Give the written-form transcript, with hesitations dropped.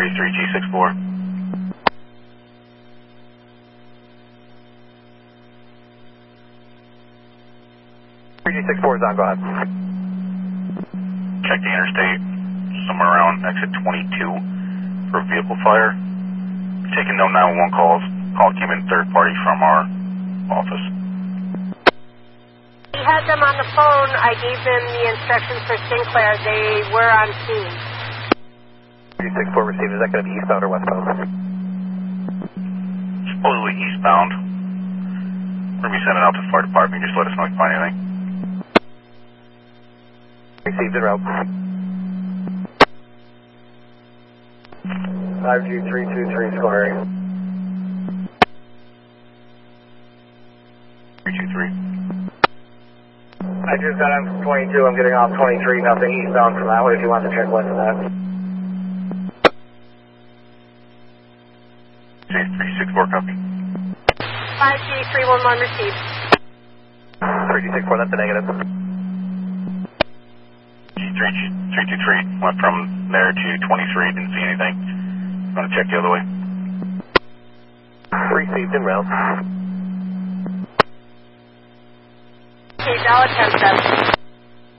Area 3G64. G64 is on, go ahead. Check the interstate, somewhere around exit 22 for vehicle fire. Taking no 911 calls. Call came in third party from our office. We had them on the phone. I gave them the instructions for Sinclair. They were on scene. G64 received. Is that going to be eastbound or westbound? Supposedly eastbound. We're going to be sending out to the fire department. Just let us know if you find anything. Received en route. 5G323 squaring. 323. I just got on 22. I'm getting off 23. Nothing eastbound from that way if you want to check west of that. J364 copy. 5G311 received. 3G64, that's a negative. G323 went from there to 23. Didn't see anything. Want to check the other way. Received en route. Okay, Dallas 10-7.